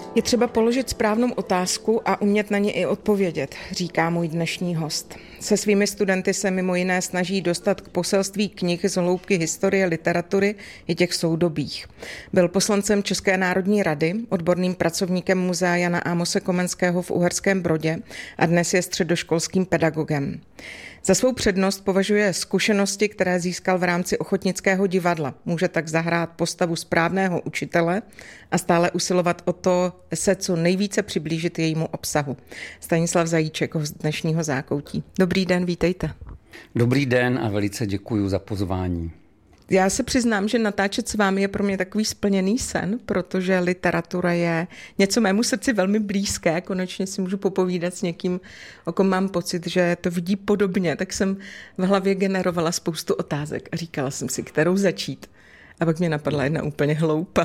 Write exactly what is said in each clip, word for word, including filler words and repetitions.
Je třeba položit správnou otázku a umět na ně i odpovědět, říká můj dnešní host. Se svými studenty se mimo jiné snaží dostat k poselství knih z hloubky historie, literatury i těch soudobých. Byl poslancem České národní rady, odborným pracovníkem Muzea Jana Amose Komenského v Uherském Brodě a dnes je středoškolským pedagogem. Za svou přednost považuje zkušenosti, které získal v rámci ochotnického divadla. Může tak zahrát postavu správného učitele a stále usilovat o to se co nejvíce přiblížit jejímu obsahu. Stanislav Zajíček, host dnešního Zákoutí. Dobrý den, vítejte. Dobrý den a velice děkuji za pozvání. Já se přiznám, že natáčet s vámi je pro mě takový splněný sen, protože literatura je něco mému srdci velmi blízké. Konečně si můžu popovídat s někým, o kom mám pocit, že to vidí podobně. Tak jsem v hlavě generovala spoustu otázek a říkala jsem si, kterou začít. A pak mě napadla jedna úplně hloupá.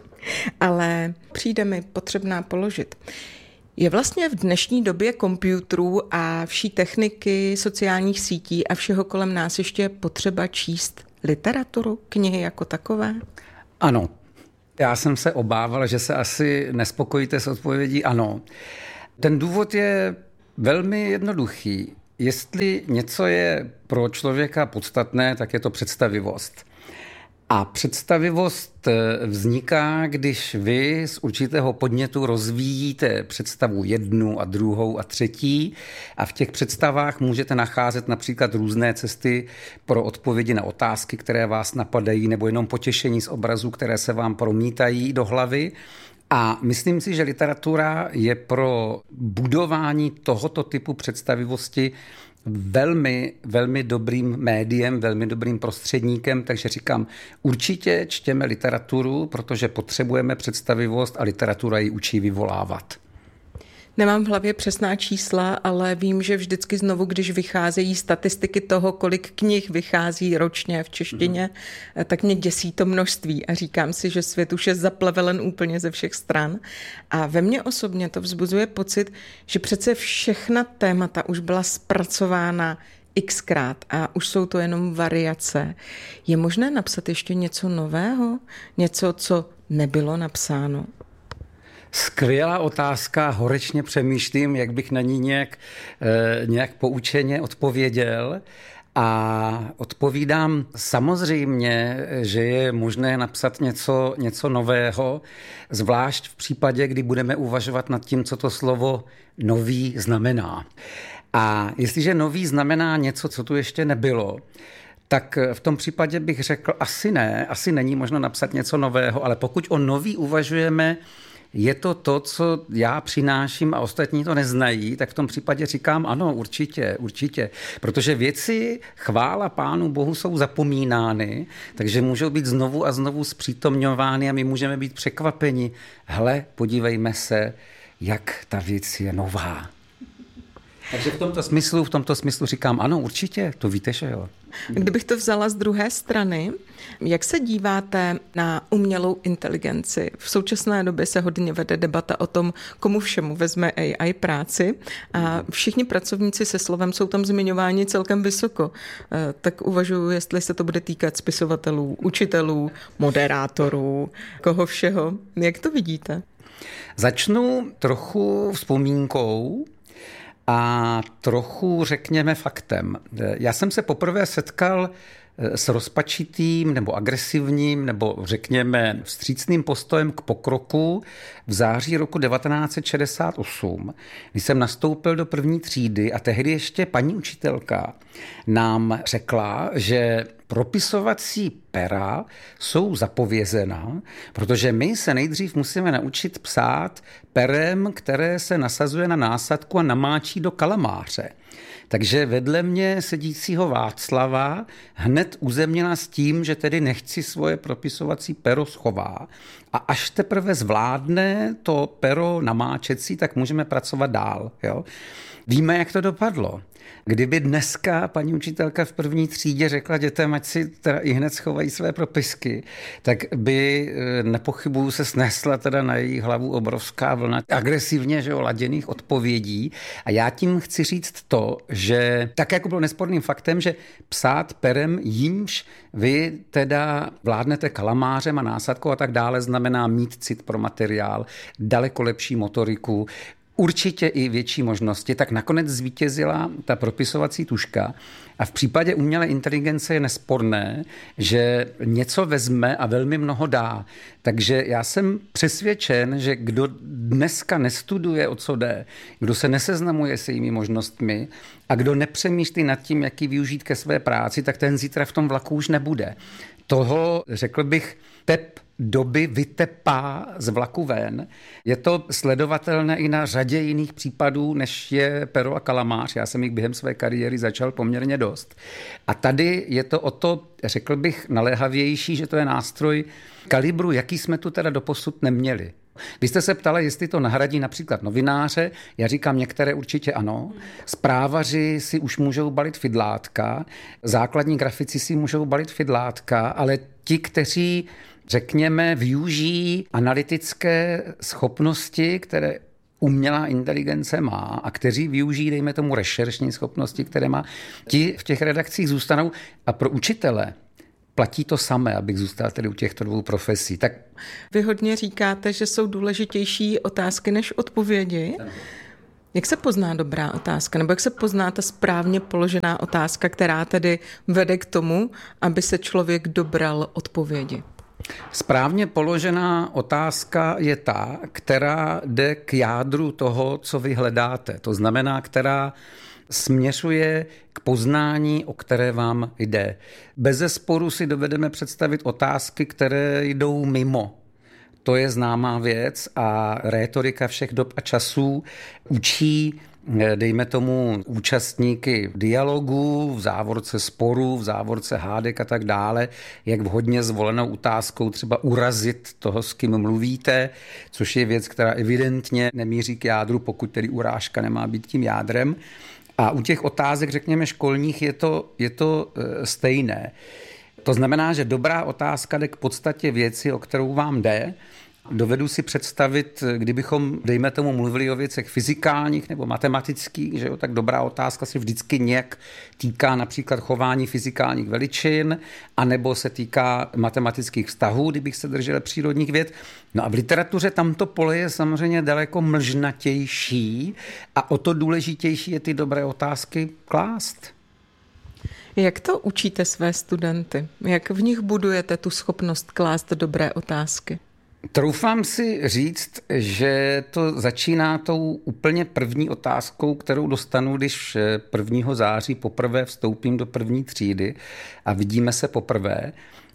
Ale přijde mi potřebná položit. Je vlastně v dnešní době počítačů a vší techniky, sociálních sítí a všeho kolem nás ještě potřeba číst literaturu, knihy jako takové? Ano. Já jsem se obával, že se asi nespokojíte s odpovědí ano. Ten důvod je velmi jednoduchý. Jestli něco je pro člověka podstatné, tak je to představivost. A představivost vzniká, když vy z určitého podnětu rozvíjíte představu jednu a druhou a třetí a v těch představách můžete nacházet například různé cesty pro odpovědi na otázky, které vás napadají, nebo jenom potěšení z obrazů, které se vám promítají do hlavy. A myslím si, že literatura je pro budování tohoto typu představivosti velmi, velmi dobrým médiem, velmi dobrým prostředníkem, takže říkám, určitě čtěme literaturu, protože potřebujeme představivost a literatura ji učí vyvolávat. Nemám v hlavě přesná čísla, ale vím, že vždycky znovu, když vycházejí statistiky toho, kolik knih vychází ročně v češtině, mm. tak mě děsí to množství a říkám si, že svět už je zaplevelen úplně ze všech stran. A ve mně osobně to vzbuzuje pocit, že přece všechna témata už byla zpracována xkrát a už jsou to jenom variace. Je možné napsat ještě něco nového? Něco, co nebylo napsáno? Skvělá otázka, horečně přemýšlím, jak bych na ní nějak, nějak poučeně odpověděl. A odpovídám samozřejmě, že je možné napsat něco, něco nového, zvlášť v případě, kdy budeme uvažovat nad tím, co to slovo nový znamená. A jestliže nový znamená něco, co tu ještě nebylo, tak v tom případě bych řekl, asi ne, asi není možno napsat něco nového, ale pokud o nový uvažujeme, je to to, co já přináším a ostatní to neznají, tak v tom případě říkám ano, určitě, určitě. Protože věci, chvála Pánu Bohu, jsou zapomínány, takže můžou být znovu a znovu zpřítomňovány a my můžeme být překvapeni. Hle, podívejme se, jak ta věc je nová. Takže v tomto smyslu, v tomto smyslu říkám ano, určitě, to víte, že jo. Kdybych to vzala z druhé strany, jak se díváte na umělou inteligenci? V současné době se hodně vede debata o tom, komu všemu vezme A I práci a všichni pracovníci se slovem jsou tam zmiňováni celkem vysoko. Tak uvažuji, jestli se to bude týkat spisovatelů, učitelů, moderátorů, koho všeho. Jak to vidíte? Začnu trochu vzpomínkou a trochu, řekněme, faktem. Já jsem se poprvé setkal s rozpačitým nebo agresivním nebo řekněme vstřícným postojem k pokroku v září roku devatenáct set šedesát osm, když jsem nastoupil do první třídy a tehdy ještě paní učitelka nám řekla, že propisovací pera jsou zapovězena, protože my se nejdřív musíme naučit psát perem, které se nasazuje na násadku a namáčí do kalamáře. Takže vedle mě sedícího Václava hned uzemnila s tím, že tedy nechci svoje propisovací pero schová a až teprve zvládne to pero namáčecí, tak můžeme pracovat dál. Jo? Víme, jak to dopadlo. Kdyby dneska paní učitelka v první třídě řekla dětem, ať si teda i hned schovají své propisky, tak by, nepochybuju, se snesla teda na její hlavu obrovská vlna agresivně, že jo, laděných odpovědí. A já tím chci říct to, že tak jako bylo nesporným faktem, že psát perem, jímž vy teda vládnete kalamářem a násadkou a tak dále, znamená mít cit pro materiál, daleko lepší motoriku, určitě i větší možnosti, tak nakonec zvítězila ta propisovací tužka. A v případě umělé inteligence je nesporné, že něco vezme a velmi mnoho dá. Takže já jsem přesvědčen, že kdo dneska nestuduje, o co jde, kdo se neseznamuje se jejími možnostmi a kdo nepřemýšlí nad tím, jak ji využít ke své práci, tak ten zítra v tom vlaku už nebude. Toho, řekl bych, tep doby vytepá z vlaku ven. Je to sledovatelné i na řadě jiných případů, než je pero a kalamář. Já jsem jich během své kariéry začal poměrně dost. A tady je to o to, řekl bych, naléhavější, že to je nástroj kalibru, jaký jsme tu teda doposud neměli. Vy jste se ptala, jestli to nahradí například novináře. Já říkám, některé určitě ano. Zprávaři si už můžou balit fidlátka, základní grafici si můžou balit fidlátka, ale ti, kteří, řekněme, využijí analytické schopnosti, které umělá inteligence má a kteří využijí, dejme tomu, rešeršní schopnosti, které má, ti v těch redakcích zůstanou. A pro učitele platí to samé, abych zůstal tedy u těchto dvou profesí. Tak... Vy hodně říkáte, že jsou důležitější otázky než odpovědi. Jak se pozná dobrá otázka, nebo jak se pozná ta správně položená otázka, která tedy vede k tomu, aby se člověk dobral odpovědi? Správně položená otázka je ta, která jde k jádru toho, co vy hledáte. To znamená, která směřuje k poznání, o které vám jde. Bezesporu si dovedeme představit otázky, které jdou mimo. To je známá věc a rétorika všech dob a časů učí, dejme tomu, účastníky dialogu, v závorce sporů, v závorce hádek a tak dále, jak vhodně zvolenou otázkou třeba urazit toho, s kým mluvíte, což je věc, která evidentně nemíří k jádru, pokud tedy urážka nemá být tím jádrem. A u těch otázek, řekněme, školních je to, je to stejné. To znamená, že dobrá otázka jde k podstatě věci, o kterou vám jde. Dovedu si představit, kdybychom, dejme tomu, mluvili o věcech fyzikálních nebo matematických, že jo, tak dobrá otázka se vždycky nějak týká například chování fyzikálních veličin, anebo se týká matematických vztahů, kdybych se držel přírodních věd. No a v literatuře tamto pole je samozřejmě daleko mlžnatější a o to důležitější je ty dobré otázky klást. Jak to učíte své studenty? Jak v nich budujete tu schopnost klást dobré otázky? Troufám si říct, že to začíná tou úplně první otázkou, kterou dostanu, když prvního září poprvé vstoupím do první třídy a vidíme se poprvé.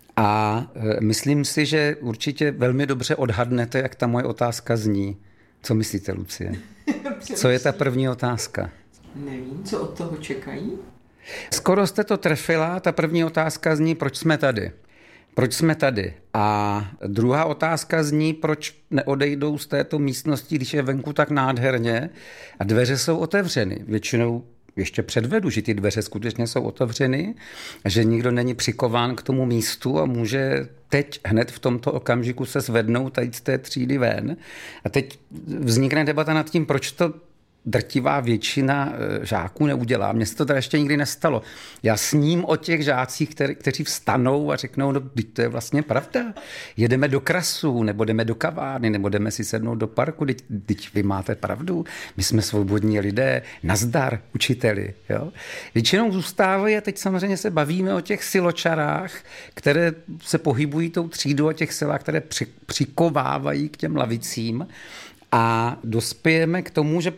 A myslím si, že určitě velmi dobře odhadnete, jak ta moje otázka zní. Co myslíte, Lucie? Co je ta první otázka? Nevím, co od toho čekají. Skoro jste to trefila. Ta první otázka zní, proč jsme tady. Proč jsme tady? A druhá otázka zní, proč neodejdou z této místnosti, když je venku tak nádherně a dveře jsou otevřeny. Většinou ještě předvedu, že ty dveře skutečně jsou otevřeny a že nikdo není přikován k tomu místu a může teď hned v tomto okamžiku se zvednout a jít z té třídy ven. A teď vznikne debata nad tím, proč to drtivá většina žáků neudělá. Mně se to teda ještě nikdy nestalo. Já sním o těch žácích, který, kteří vstanou a řeknou, no to je vlastně pravda. Jedeme do krasu, nebo jdeme do kavárny, nebo jdeme si sednout do parku, teď, teď vy máte pravdu. My jsme svobodní lidé, nazdar učiteli. Jo? Většinou zůstávají a teď samozřejmě se bavíme o těch siločarách, které se pohybují tou třídou, o těch silách, které při, přikovávají k těm lavicím a dospějeme k tomu, že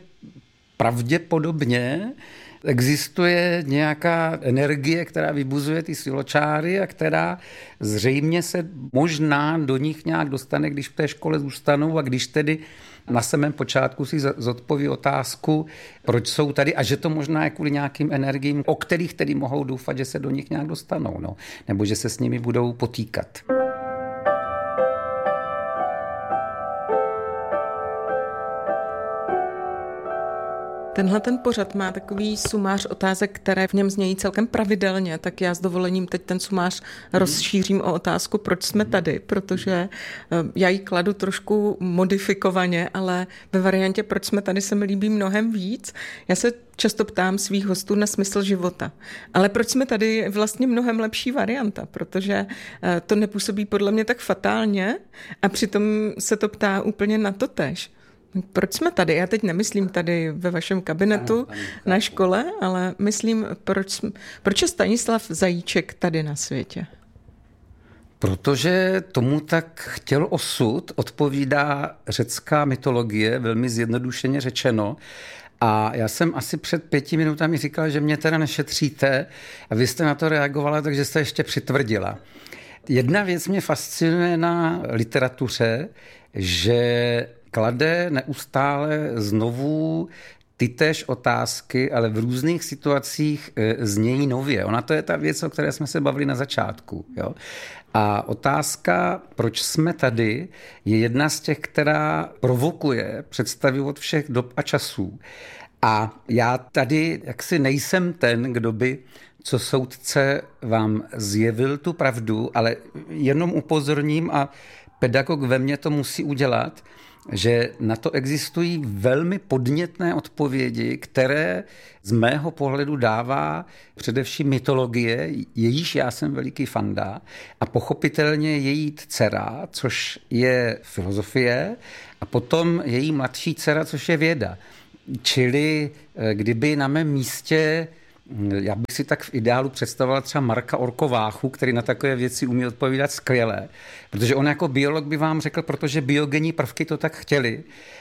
pravděpodobně existuje nějaká energie, která vybuzuje ty siločáry a která zřejmě se možná do nich nějak dostane, když v té škole zůstanou a když tedy na samém počátku si zodpoví otázku, proč jsou tady a že to možná je kvůli nějakým energiím, o kterých tedy mohou doufat, že se do nich nějak dostanou, no, nebo že se s nimi budou potýkat. Tenhle ten pořad má takový sumář otázek, které v něm znějí celkem pravidelně, tak já s dovolením teď ten sumář rozšířím o otázku, proč jsme tady, protože já ji kladu trošku modifikovaně, ale ve variantě proč jsme tady se mi líbí mnohem víc. Já se často ptám svých hostů na smysl života, ale proč jsme tady je vlastně mnohem lepší varianta, protože to nepůsobí podle mě tak fatálně a přitom se to ptá úplně na to též. Proč jsme tady? Já teď nemyslím tady ve vašem kabinetu ano, ano, na škole, ale myslím, proč, proč je Stanislav Zajíček tady na světě? Protože tomu tak chtěl osud, odpovídá řecká mytologie, velmi zjednodušeně řečeno. A já jsem asi před pěti minutami říkal, že mě teda nešetříte a vy jste na to reagovala, takže jste ještě přitvrdila. Jedna věc mě fascinuje na literatuře, že klade neustále znovu tytéž otázky, ale v různých situacích znějí nově. Ona to je ta věc, o které jsme se bavili na začátku. Jo? A otázka, proč jsme tady, je jedna z těch, která provokuje představy od všech dob a časů. A já tady jaksi nejsem ten, kdo by co soudce vám zjevil tu pravdu, ale jenom upozorním a pedagog ve mně to musí udělat, že na to existují velmi podnětné odpovědi, které z mého pohledu dává především mytologie, jejíž já jsem veliký fanda, a pochopitelně její dcera, což je filozofie, a potom její mladší dcera, což je věda. Čili kdyby na mém místě, já bych si tak v ideálu představoval třeba Marka Orkováchu, který na takové věci umí odpovídat skvěle, protože on jako biolog by vám řekl, protože biogenní prvky to tak chtěli.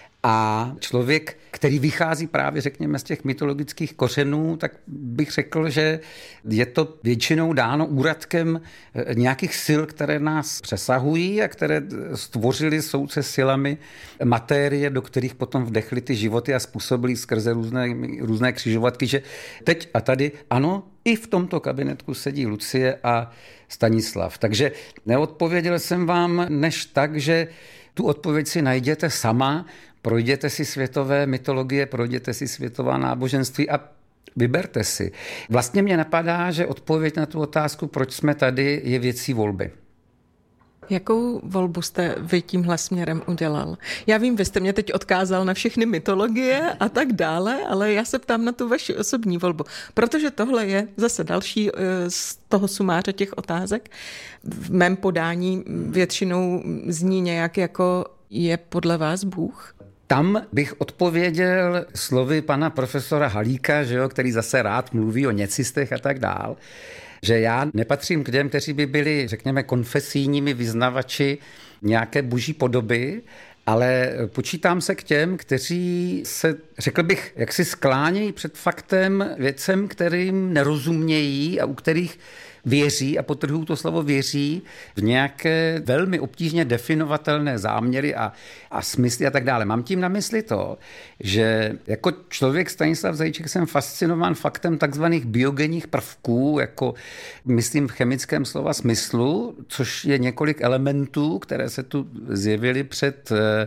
A člověk, který vychází právě, řekněme, z těch mytologických kořenů, tak bych řekl, že je to většinou dáno úradkem nějakých sil, které nás přesahují a které stvořily souce silami matérie, do kterých potom vdechly ty životy a způsobily skrze různé, různé křižovatky, že teď a tady, ano, i v tomto kabinetku sedí Lucie a Stanislav. Takže neodpověděl jsem vám než tak, že tu odpověď si najděte sama, projděte si světové mytologie, projděte si světová náboženství a vyberte si. Vlastně mě napadá, že odpověď na tu otázku, proč jsme tady, je věcí volby. Jakou volbu jste vy tímhle směrem udělal? Já vím, vy jste mě teď odkázal na všechny mytologie a tak dále, ale já se ptám na tu vaši osobní volbu, protože tohle je zase další z toho sumáře těch otázek. V mém podání většinou zní nějak jako je podle vás Bůh? Tam bych odpověděl slovy pana profesora Halíka, že jo, který zase rád mluví o něcistech a tak dál, že já nepatřím k těm, kteří by byli, řekněme, konfesijními vyznavači nějaké boží podoby, ale počítám se k těm, kteří se, řekl bych, jaksi sklánějí před faktem věcem, kterým nerozumějí a u kterých věří, a podtrhuji to slovo věří, v nějaké velmi obtížně definovatelné záměry a, a smysly a tak dále. Mám tím na mysli to, že jako člověk Stanislav Zajíček jsem fascinován faktem takzvaných biogenních prvků, jako myslím v chemickém slova smyslu, což je několik elementů, které se tu zjevily před,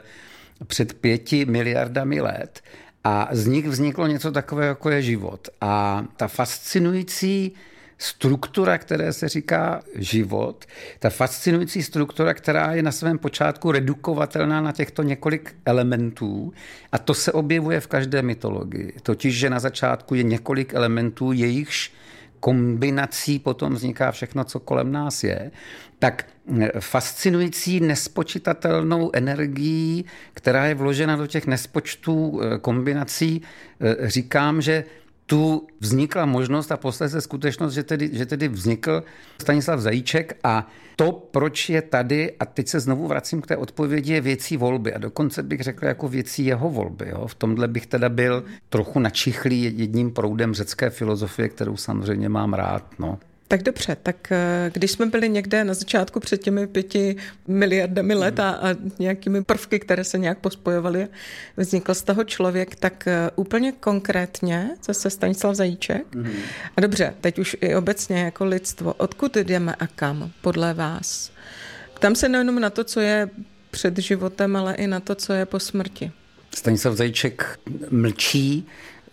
před pěti miliardami let. A z nich vzniklo něco takového, jako je život. A ta fascinující struktura, které se říká život, ta fascinující struktura, která je na svém počátku redukovatelná na těchto několik elementů, a to se objevuje v každé mytologii. Totiž, že na začátku je několik elementů, jejichž kombinací potom vzniká všechno, co kolem nás je, tak fascinující nespočitatelnou energií, která je vložena do těch nespočtů kombinací, říkám, že tu vznikla možnost a posledně skutečnost, že tedy, že tedy vznikl Stanislav Zajíček, a to, proč je tady, a teď se znovu vracím k té odpovědi, je věcí volby a dokonce bych řekl jako věcí jeho volby. Jo? V tomhle bych teda byl trochu načichlý jedním proudem řecké filozofie, kterou samozřejmě mám rád. No. Tak dobře, tak když jsme byli někde na začátku před těmi pěti miliardami let a, a nějakými prvky, které se nějak pospojovaly, vznikl z toho člověk, tak úplně konkrétně zase Stanislav Zajíček. Mm. A dobře, teď už i obecně jako lidstvo, odkud jdeme a kam podle vás? Tam se nejenom na to, co je před životem, ale i na to, co je po smrti. Stanislav Zajíček mlčí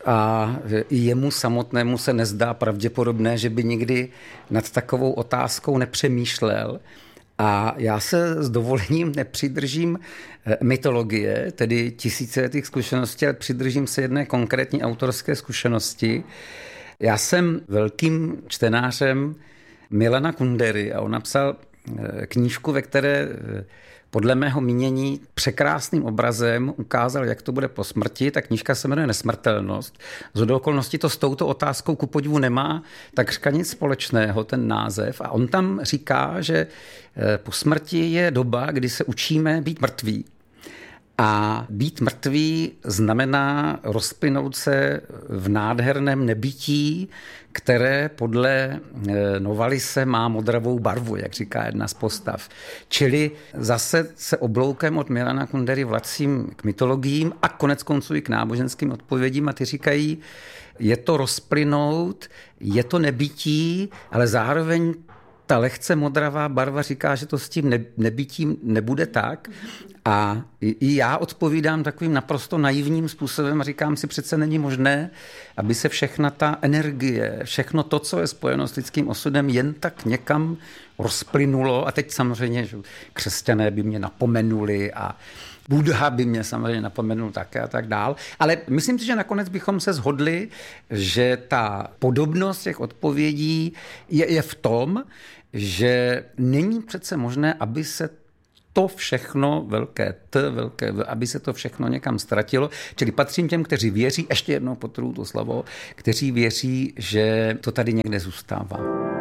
a i jemu samotnému se nezdá pravděpodobné, že by nikdy nad takovou otázkou nepřemýšlel. A já se s dovolením nepřidržím mytologie, tedy tisíciletých zkušeností, ale přidržím se jedné konkrétní autorské zkušenosti. Já jsem velkým čtenářem Milana Kundery a on napsal knížku, ve které podle mého mínění překrásným obrazem ukázal, jak to bude po smrti. Ta knížka se jmenuje Nesmrtelnost. Shodou okolností to s touto otázkou ku podivu nemá takřka nic společného, ten název. A on tam říká, že po smrti je doba, kdy se učíme být mrtví. A být mrtvý znamená rozplynout se v nádherném nebytí, které podle Novalise má modravou barvu, jak říká jedna z postav. Čili zase se obloukem od Milana Kundery vracím k mytologiím a konec konců i k náboženským odpovědím a ty říkají, je to rozplynout, je to nebytí, ale zároveň ta lehce modravá barva říká, že to s tím nebytím nebude tak. A i já odpovídám takovým naprosto naivním způsobem a říkám si, přece není možné, aby se všechna ta energie, všechno to, co je spojeno s lidským osudem, jen tak někam rozplynulo. A teď samozřejmě, že křesťané by mě napomenuli a Buddha by mě samozřejmě napomenul také a tak dál. Ale myslím si, že nakonec bychom se shodli, že ta podobnost těch odpovědí je, je v tom, že není přece možné, aby se to všechno, velké T, velké V, aby se to všechno někam ztratilo. Čili patřím těm, kteří věří, ještě jednou podtrhuji to slovo, kteří věří, že to tady někde zůstává.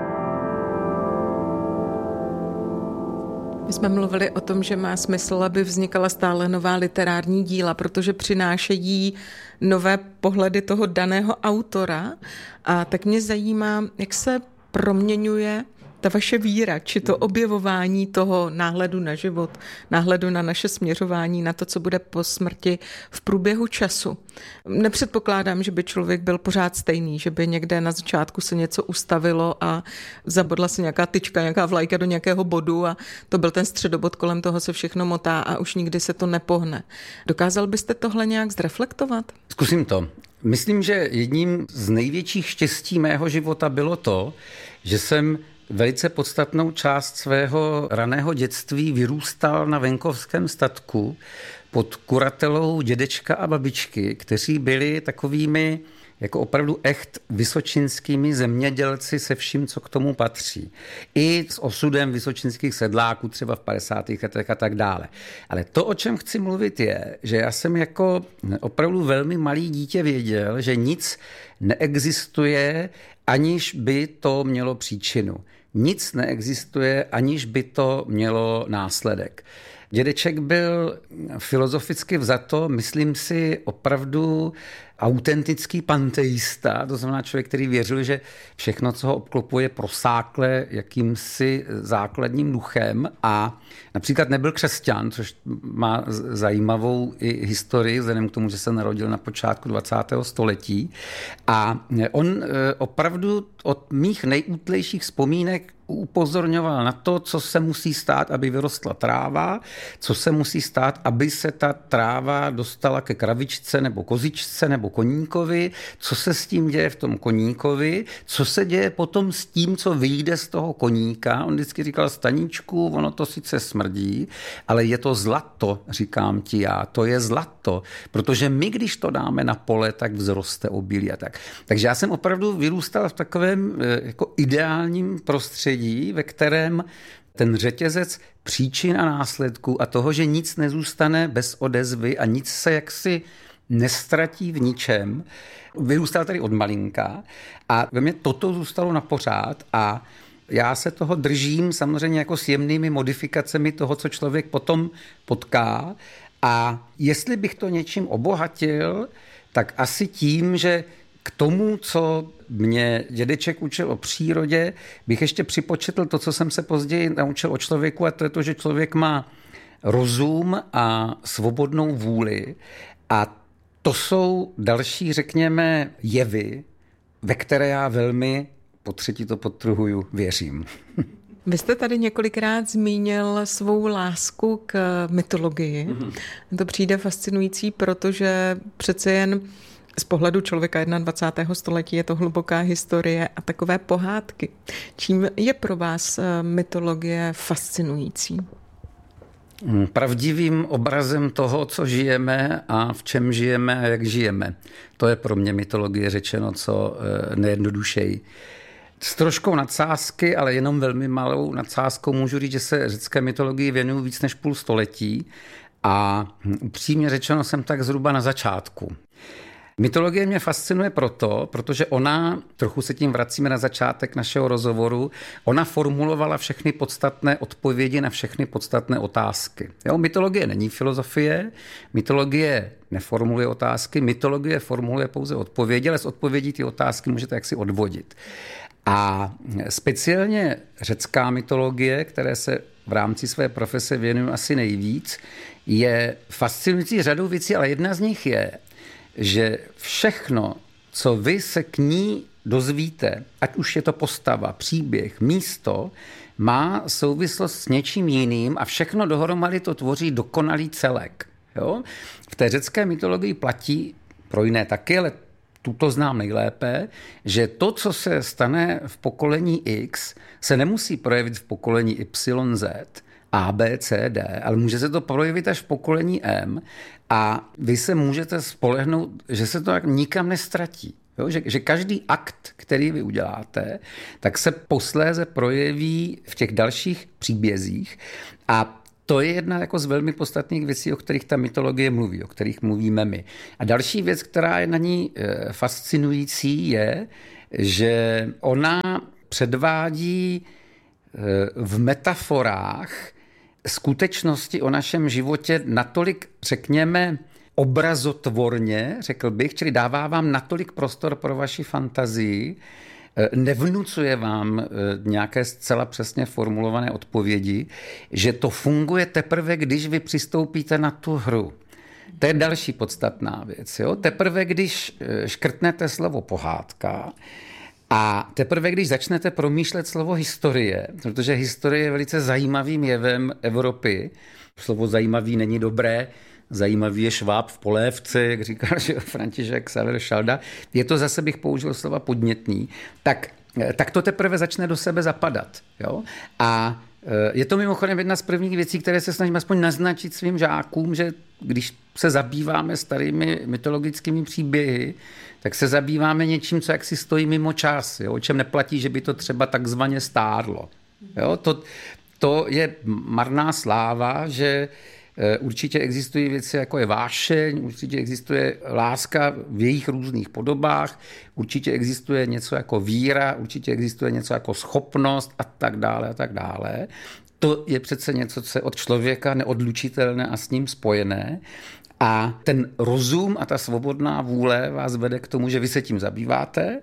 My jsme mluvili o tom, že má smysl, aby vznikala stále nová literární díla, protože přinášejí nové pohledy toho daného autora. A tak mě zajímá, jak se proměňuje ta vaše víra, či to objevování toho náhledu na život, náhledu na naše směřování, na to, co bude po smrti v průběhu času. Nepředpokládám, že by člověk byl pořád stejný, že by někde na začátku se něco ustavilo a zabodla se nějaká tyčka, nějaká vlajka do nějakého bodu a to byl ten středobod, kolem toho se všechno motá a už nikdy se to nepohne. Dokázal byste tohle nějak zreflektovat? Zkusím to. Myslím, že jedním z největších štěstí mého života bylo to, že jsem velice podstatnou část svého raného dětství vyrůstal na venkovském statku pod kuratelou dědečka a babičky, kteří byli takovými jako opravdu echt vysočinskými zemědělci se vším, co k tomu patří. I s osudem vysočinských sedláků třeba v padesátých letech a tak dále. Ale to, o čem chci mluvit, je, že já jsem jako opravdu velmi malý dítě věděl, že nic neexistuje, aniž by to mělo příčinu. Nic neexistuje, aniž by to mělo následek. Dědeček byl filozoficky vzato, myslím si, opravdu autentický panteista, to znamená člověk, který věřil, že všechno, co ho obklopuje, prosákle jakýmsi základním duchem a například nebyl křesťan, což má zajímavou i historii, vzhledem k tomu, že se narodil na počátku dvacátého století. A on opravdu od mých nejútlejších vzpomínek upozorňoval na to, co se musí stát, aby vyrostla tráva, co se musí stát, aby se ta tráva dostala ke kravičce nebo kozičce nebo koníkovi, co se s tím děje v tom koníkovi, co se děje potom s tím, co vyjde z toho koníka. On vždycky říkal, Staníčku, ono to sice smrdí, ale je to zlato, říkám ti já, to je zlato, protože my, když to dáme na pole, tak vzroste obilí a tak. Takže já jsem opravdu vyrůstal v takovém jako ideálním prostředí, ve kterém ten řetězec příčin a následků a toho, že nic nezůstane bez odezvy a nic se jaksi nestratí v ničem, vyrůstal tady od malinka a ve mně toto zůstalo na pořád a já se toho držím samozřejmě jako s jemnými modifikacemi toho, co člověk potom potká a jestli bych to něčím obohatil, tak asi tím, že k tomu, co mě dědeček učil o přírodě, bych ještě připočetl to, co jsem se později naučil o člověku, a to je to, že člověk má rozum a svobodnou vůli. A to jsou další, řekněme, jevy, ve které já velmi, po třetí to podtrhuju, věřím. Vy jste tady několikrát zmínil svou lásku k mytologii. Mm-hmm. To přijde fascinující, protože přece jen Z pohledu člověka dvacátého prvního století je to hluboká historie a takové pohádky. Čím je pro vás mytologie fascinující? Pravdivým obrazem toho, co žijeme a v čem žijeme a jak žijeme. To je pro mě mytologie řečeno co nejjednodušeji. S troškou nadsázky, ale jenom velmi malou nadsázkou můžu říct, že se řecké mytologii věnuju víc než půl století a upřímně řečeno jsem tak zhruba na začátku. Mytologie mě fascinuje proto, protože ona, trochu se tím vracíme na začátek našeho rozhovoru, ona formulovala všechny podstatné odpovědi na všechny podstatné otázky. Jo, mytologie není filozofie, mytologie neformuluje otázky, mytologie formuluje pouze odpovědi, ale z odpovědí ty otázky můžete jaksi odvodit. A speciálně řecká mytologie, které se v rámci své profese věnuju asi nejvíc, je fascinující řadou věcí, ale jedna z nich je, že všechno, co vy se k ní dozvíte, ať už je to postava, příběh, místo, má souvislost s něčím jiným a všechno dohromady to tvoří dokonalý celek. Jo? V té řecké mytologii platí, pro jiné taky, ale tuto znám nejlépe, že to, co se stane v pokolení X, se nemusí projevit v pokolení Y Z, A, B, C, D, ale může se to projevit až v pokolení M a vy se můžete spolehnout, že se to nikam nestratí. Jo? Že, že každý akt, který vy uděláte, tak se posléze projeví v těch dalších příbězích a to je jedna jako z velmi podstatných věcí, o kterých ta mytologie mluví, o kterých mluvíme my. A další věc, která je na ní fascinující, je, že ona předvádí v metaforách skutečnosti o našem životě natolik, řekněme, obrazotvorně, řekl bych, čili dává vám natolik prostor pro vaši fantazii, nevnucuje vám nějaké zcela přesně formulované odpovědi, že to funguje teprve, když vy přistoupíte na tu hru. To je další podstatná věc. Jo? Teprve, když škrtnete slovo pohádka a teprve, když začnete promýšlet slovo historie, protože historie je velice zajímavým jevem Evropy, slovo zajímavý není dobré, zajímavý je šváb v polévce, jak říkal že František Xaver Šalda. Je to zase, bych použil slova podnětný. Tak, tak to teprve začne do sebe zapadat. Jo? A je to mimochodem jedna z prvních věcí, které se snažím aspoň naznačit svým žákům, že když se zabýváme starými mytologickými příběhy, tak se zabýváme něčím, co jaksi stojí mimo čas, jo? O čem neplatí, že by to třeba takzvaně stárlo. Jo? To, to je marná sláva, že určitě existují věci, jako je vášeň, určitě existuje láska v jejich různých podobách, určitě existuje něco jako víra, určitě existuje něco jako schopnost a tak dále a tak dále. To je přece něco, co je od člověka neodlučitelné a s ním spojené. A ten rozum a ta svobodná vůle vás vede k tomu, že vy se tím zabýváte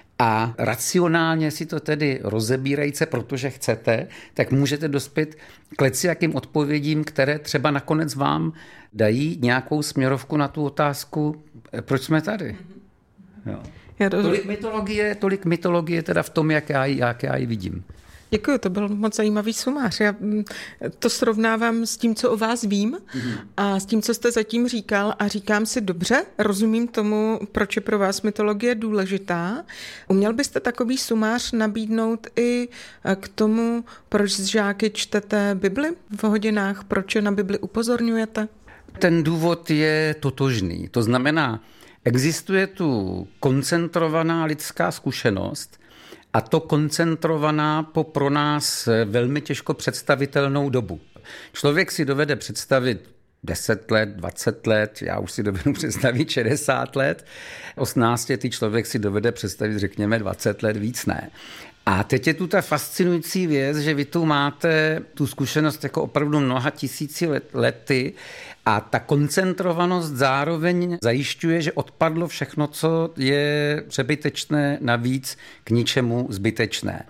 a racionálně si to tedy rozebírejte, protože chcete, tak můžete dospět k lecijakým odpovědím, které třeba nakonec vám dají nějakou směrovku na tu otázku, proč jsme tady. Jo. Tolik mytologie, tolik mytologie teda v tom, jak já, jak já ji vidím. Děkuji, to byl moc zajímavý sumář. Já to srovnávám s tím, co o vás vím a s tím, co jste zatím říkal a říkám si dobře, rozumím tomu, proč je pro vás mytologie důležitá. Uměl byste takový sumář nabídnout i k tomu, proč s žáky čtete Bibli v hodinách, proč je na Bibli upozorňujete? Ten důvod je totožný. To znamená, existuje tu koncentrovaná lidská zkušenost, a to koncentrovaná po pro nás velmi těžko představitelnou dobu. Člověk si dovede představit deset let, dvacet let, já už si dovedu představit šedesát let, osmnáctiletý člověk si dovede představit, řekněme, dvacet let, víc ne. A teď je tu ta fascinující věc, že vy tu máte tu zkušenost jako opravdu mnoha tisíci let, lety a ta koncentrovanost zároveň zajišťuje, že odpadlo všechno, co je přebytečné, navíc k ničemu zbytečné.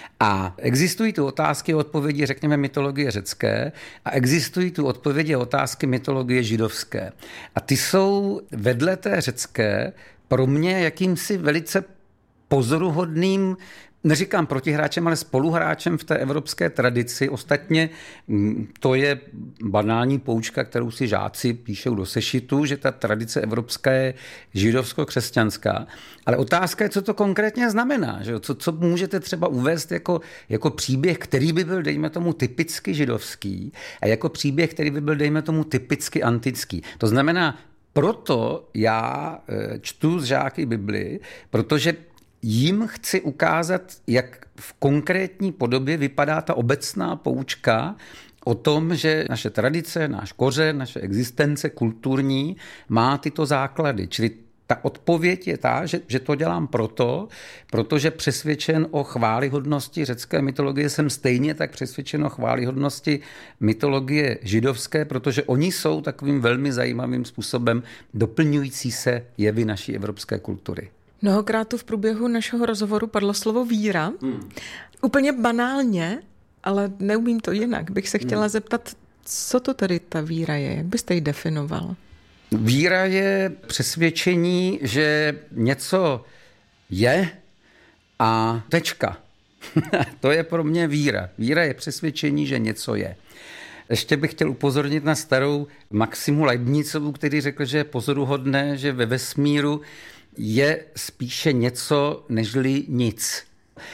A existují tu otázky a odpovědi, řekněme, mytologie řecké a existují tu odpovědi a otázky mytologie židovské. A ty jsou vedle té řecké pro mě jakýmsi velice pozoruhodným neříkám protihráčem, ale spoluhráčem v té evropské tradici. Ostatně to je banální poučka, kterou si žáci píšou do sešitu, že ta tradice evropská je židovsko-křesťanská. Ale otázka je, co to konkrétně znamená. Že? Co, co můžete třeba uvést jako, jako příběh, který by byl, dejme tomu, typicky židovský a jako příběh, který by byl, dejme tomu, typicky antický. To znamená, proto já čtu z žáky Bibli, protože jim chci ukázat, jak v konkrétní podobě vypadá ta obecná poučka o tom, že naše tradice, náš kořen, naše existence kulturní má tyto základy. Čili ta odpověď je ta, že, že to dělám proto, protože přesvědčen o chvályhodnosti řecké mytologie jsem stejně tak přesvědčen o chvályhodnosti mytologie židovské, protože oni jsou takovým velmi zajímavým způsobem doplňující se jevy naší evropské kultury. Mnohokrát tu v průběhu našeho rozhovoru padlo slovo víra. Hmm. Úplně banálně, ale neumím to jinak. Bych se chtěla hmm. zeptat, co to tedy ta víra je? Jak byste ji definoval? Víra je přesvědčení, že něco je a tečka. To je pro mě víra. Víra je přesvědčení, že něco je. Ještě bych chtěl upozornit na starou Maximu Leibnizovu, který řekl, že je pozoruhodné, že ve vesmíru je spíše něco nežli nic.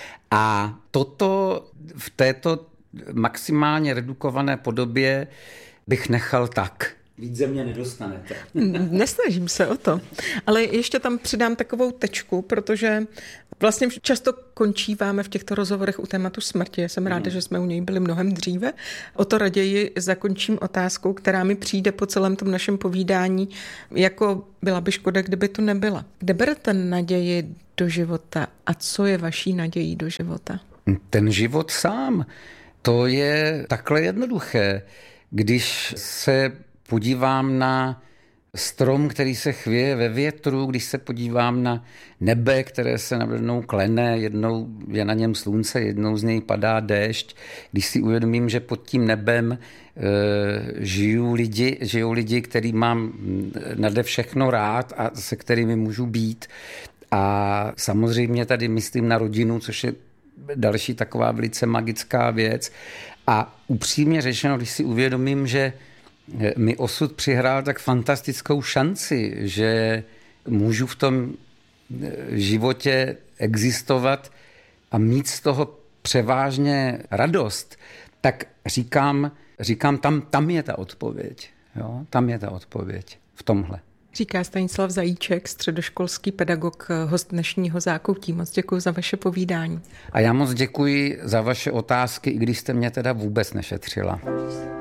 A toto v této maximálně redukované podobě bych nechal tak. Víc ze mě nedostanete. Nesnažím se o to. Ale ještě tam přidám takovou tečku, protože vlastně často končíváme v těchto rozhovorech u tématu smrti. Já jsem ráda, mm. že jsme u něj byli mnohem dříve. O to raději zakončím otázkou, která mi přijde po celém tom našem povídání, jako byla by škoda, kdyby tu nebyla. Kde berete naději do života a co je vaší nadějí do života? Ten život sám. To je takhle jednoduché. Když se podívám na strom, který se chvěje ve větru, když se podívám na nebe, které se najednou klene, jednou je na něm slunce, jednou z něj padá déšť, když si uvědomím, že pod tím nebem e, žijou lidi, žijou lidi, který mám nade všechno rád a se kterými můžu být. A samozřejmě tady myslím na rodinu, což je další taková velice magická věc. A upřímně řečeno, když si uvědomím, že mi osud přihrál tak fantastickou šanci, že můžu v tom životě existovat a mít z toho převážně radost, tak říkám, říkám tam, tam je ta odpověď. Jo? Tam je ta odpověď v tomhle. Říká Stanislav Zajíček, středoškolský pedagog, host dnešního Zákoutí. Moc děkuji za vaše povídání. A já moc děkuji za vaše otázky, i když jste mě teda vůbec nešetřila.